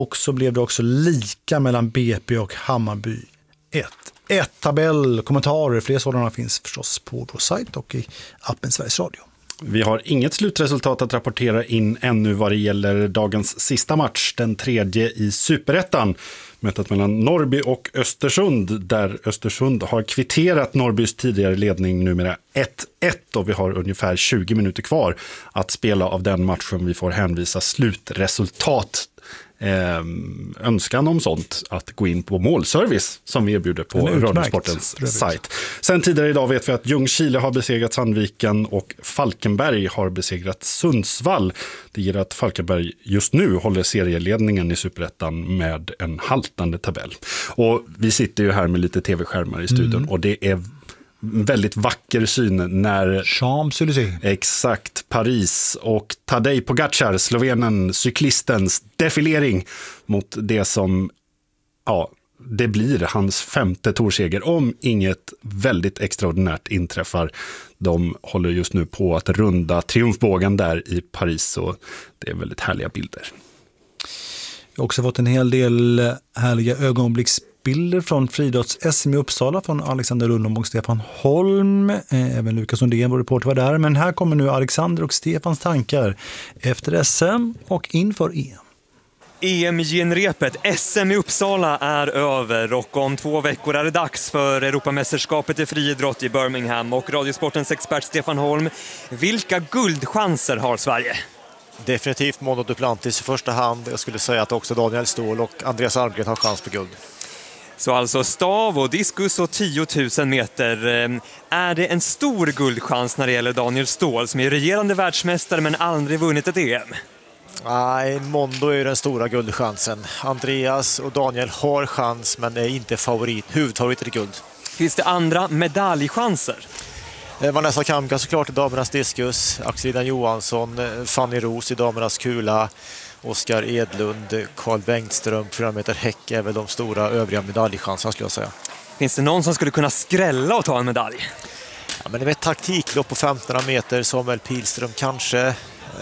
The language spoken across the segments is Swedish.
Och så blev det också lika mellan BP och Hammarby 1-1. Tabell, kommentarer, fler sådana finns förstås på vår sajt och i appen Sveriges Radio. Vi har inget slutresultat att rapportera in ännu vad det gäller dagens sista match, den tredje i Superettan. Mötet mellan Norrby och Östersund, där Östersund har kvitterat Norrbys tidigare ledning numera 1-1, och vi har ungefär 20 minuter kvar att spela av den matchen. Vi får hänvisa slutresultat, önskan om sånt, att gå in på målservice som vi erbjuder på Radiosportens sajt. Sen tidigare idag vet vi att Ljungskile har besegrat Sandviken och Falkenberg har besegrat Sundsvall. Det ger att Falkenberg just nu håller serieledningen i Superettan med en haltande tabell. Och vi sitter ju här med lite tv-skärmar i studion och det är väldigt vacker syn när Champs-Élysées. Exakt, Paris och Tadej Pogačar, slovenen, cyklistens defilering mot det som, ja, det blir hans 5:e tourseger om inget väldigt extraordinärt inträffar. De håller just nu på att runda triumfbågen där i Paris, och det är väldigt härliga bilder. Jag har också fått en hel del härliga ögonblicksbilder från friidrotts-SM i Uppsala från Alexander Lundholm och Stefan Holm. Även Lukas Sundén, vår reporter, var där. Men här kommer nu Alexander och Stefans tankar efter SM och inför EM. EM-genrepet, SM i Uppsala, är över och om 2 veckor är det dags för Europamästerskapet i friidrott i Birmingham. Och Radiosportens expert Stefan Holm, vilka guldchanser har Sverige? Definitivt Mondo Duplantis i första hand. Jag skulle säga att också Daniel Ståhl och Andreas Almgren har chans på guld. Så alltså stav och diskus och 10 000 meter. Är det en stor guldchans när det gäller Daniel Ståhl som är regerande världsmästare men aldrig vunnit ett EM? Nej, Mondo är den stora guldchansen. Andreas och Daniel har chans men är inte huvudfavorit i guld. Finns det andra medaljchanser? Vanessa Kamka såklart i damernas diskus, Axelina Johansson, Fanny Ros i damernas kula, Oskar Edlund, Carl Bengtström, 400 meter häck är väl de stora övriga medaljchanserna skulle jag säga. Finns det någon som skulle kunna skrälla och ta en medalj? Ja, men det är ett taktiklopp på 1500 meter, Samuel Pilström kanske.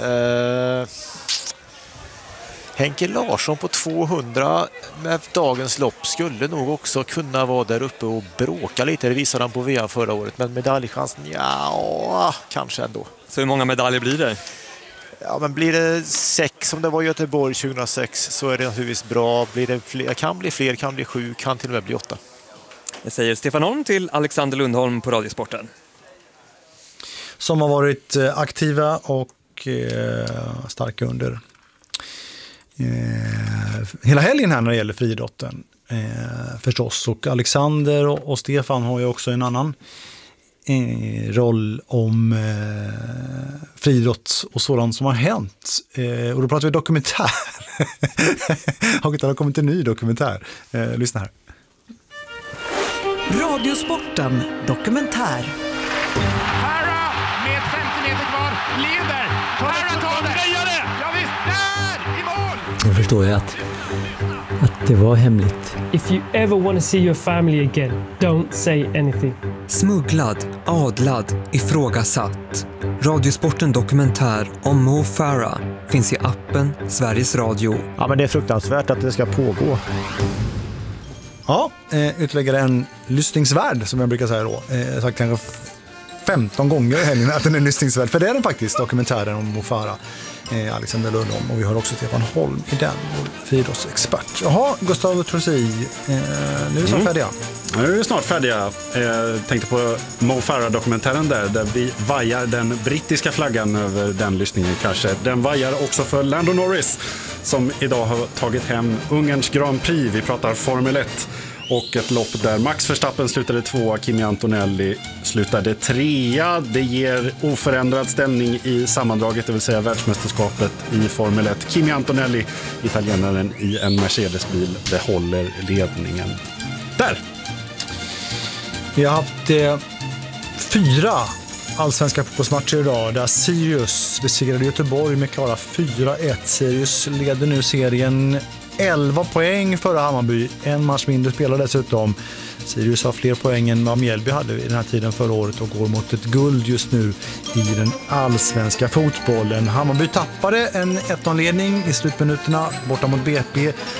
Henke Larsson på 200 med dagens lopp skulle nog också kunna vara där uppe och bråka lite. Det visade han på VM förra året. Men medaljchansen, ja, kanske ändå. Så hur många medaljer blir det? Ja, men blir det 6 som det var i Göteborg 2006 så är det naturligtvis bra. Blir det fler, kan bli fler, kan bli 7, kan till och med bli 8. Det säger Stefan Holm till Alexander Lundholm på Radiosporten. Som har varit aktiva och starka under hela helgen här när det gäller friidrotten förstås. Och Alexander och Stefan har ju också en annan roll om friidrott och sådant som har hänt. Och då pratar vi dokumentär. Och det har kommit en ny dokumentär. Lyssna här. Radiosporten dokumentär. Farah med 50 meter kvar leder. Farah tar det. Ja visst, där i mål. Jag förstår ju att det var hemligt. If you ever want to see your family again, don't say anything. Smugglad, adlad, ifrågasatt. Radiosporten dokumentär om Mo Farah finns i appen Sveriges Radio. Ja, men det är fruktansvärt att det ska pågå. Ja, ytterligare en lyssningsvärd som jag brukar säga då. Jag har sagt kanske 15 gånger i helgen att den är lyssningsvärd. För det är den faktiskt, dokumentären om Mo Farah. Alexander Lundholm, och vi har också Stefan Holm i den, vår friidrottsexpert. Jaha, Gustav Trossi, nu är vi snart färdiga. Nu är vi snart färdiga. Tänkte på Mo Farah-dokumentären där vi vajar den brittiska flaggan över den lyssningen kanske. Den vajar också för Lando Norris som idag har tagit hem Ungerns Grand Prix. Vi pratar Formel 1. Och ett lopp där Max Verstappen slutade 2, Kimi Antonelli slutade 3. Det ger oförändrad ställning i sammandraget, det vill säga världsmästerskapet i Formel 1. Kimi Antonelli, italienaren i en Mercedes-bil, behåller ledningen. Där! Vi har haft 4 allsvenska fotbollsmatcher idag där Sirius besegrade Göteborg med klara 4-1. Sirius leder nu serien 11 poäng före Hammarby. En match mindre spelar dessutom. Sirius har fler poäng än vad Mjällby hade i den här tiden förra året och går mot ett guld just nu i den allsvenska fotbollen. Hammarby tappade en 1-0-ledning i slutminuterna borta mot BP.